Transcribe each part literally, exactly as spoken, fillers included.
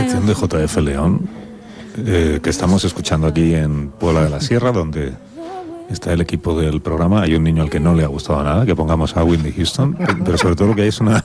sección de J F León, eh, que estamos escuchando aquí en Puebla de la Sierra, donde está el equipo del programa. Hay un niño al que no le ha gustado nada que pongamos a Whitney Houston, pero sobre todo lo que hay es una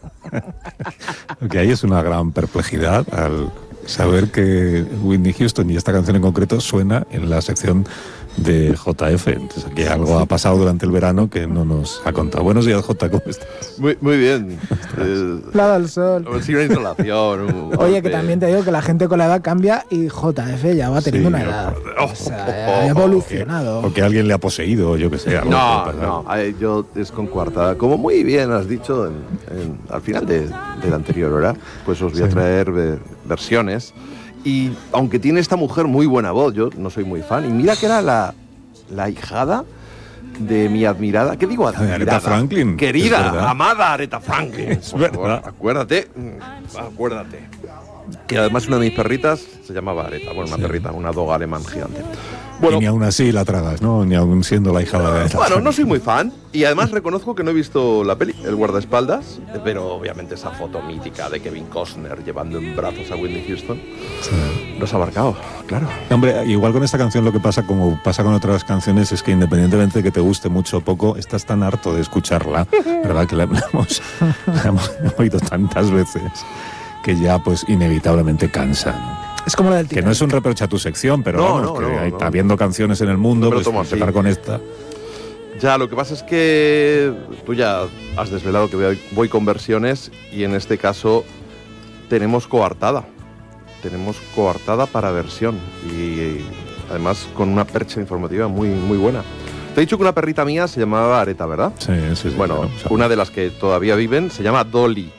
lo que hay es una gran perplejidad al saber que Whitney Houston y esta canción en concreto suena en la sección de J F. Entonces aquí algo ha pasado durante el verano que no nos ha contado. Buenos días, J, ¿cómo estás? Muy, muy bien. Eh, Plada al sol. Sí, una instalación. Un, Oye, que también te digo que la gente con la edad cambia y J F ya va teniendo Sí, una edad. oh, O sea, oh, ha oh, evolucionado. O que alguien le ha poseído, yo que sé. Algo No, puede pasar. no, ay, yo es con coartada. Como muy bien has dicho en, en, al final de, de la anterior hora, pues os voy a Sí. traer ve- versiones. Y aunque tiene esta mujer muy buena voz, yo no soy muy fan. Y mira que era la, la hijada de mi admirada, ¿qué digo? Admirada. Aretha Franklin, es Querida, verdad. amada Aretha Franklin. Es Por favor, verdad. acuérdate, mm, acuérdate. Que además una de mis perritas se llamaba Aretha. Bueno, una Sí. perrita, una doga alemán gigante. Y Bueno, ni aún así la tragas, ¿no? Ni aún siendo la hija de Aretha bueno, Franklin. no soy muy fan y además reconozco que no he visto la peli, El guardaespaldas, pero obviamente esa foto mítica de Kevin Costner llevando en brazos a Whitney Houston Sí. nos ha marcado, claro. Hombre, igual con esta canción lo que pasa, como pasa con otras canciones, es que independientemente de que te guste mucho o poco, estás tan harto de escucharla, ¿verdad? Que la hemos, la hemos oído tantas veces que ya pues inevitablemente cansa, ¿no? Es como la del Que Titanic. no es un reproche a tu sección, pero No, vamos, no, que no, hay, no. habiendo canciones en el mundo, No me lo pues tomo empezar así. con esta. Ya, lo que pasa es que tú ya has desvelado que voy, voy con versiones y en este caso tenemos coartada. Tenemos coartada para versión y además con una percha informativa muy, muy buena. Te he dicho que una perrita mía se llamaba Aretha, ¿verdad? Sí, sí, sí. Bueno, claro, o sea, una de las que todavía viven se llama Dolly.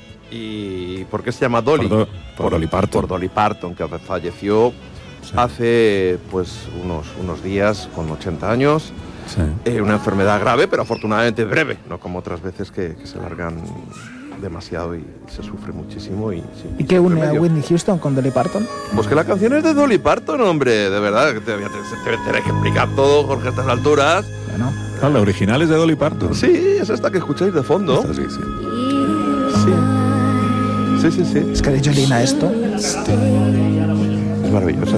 ¿Y por qué se llama Dolly? Por, Do- por Dolly Parton. Por Dolly Parton, que falleció Sí, hace pues unos, unos días con ochenta años. sí. Eh, una enfermedad grave, pero afortunadamente breve, no como otras veces que, que se largan demasiado y se sufre muchísimo. ¿Y, sí, ¿Y qué sin une a remedio. Whitney Houston con Dolly Parton? Pues que la canción es de Dolly Parton, hombre, de verdad, que te voy a te- te voy a tener que explicar todo, Jorge, a estas alturas. Bueno, Ah, la original es de Dolly Parton. Sí, es esta que escucháis de fondo. Esta sí, sí. Sí. Sí, sí, sí. es que de Jolina esto. Es maravillosa.